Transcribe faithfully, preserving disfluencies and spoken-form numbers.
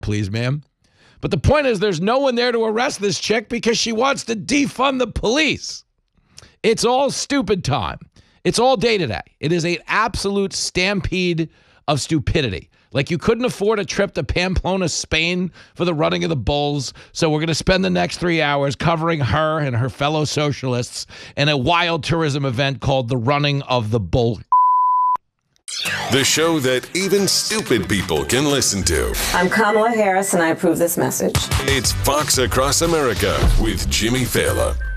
please, ma'am. But the point is there's no one there to arrest this chick because she wants to defund the police. It's all stupid time. It's all day today. It is an absolute stampede of stupidity. Like you couldn't afford a trip to Pamplona, Spain for the running of the bulls, so we're going to spend the next three hours covering her and her fellow socialists in a wild tourism event called the Running of the Bull. The show that even stupid people can listen to. I'm Kamala Harris, and I approve this message. It's Fox Across America with Jimmy Fallon.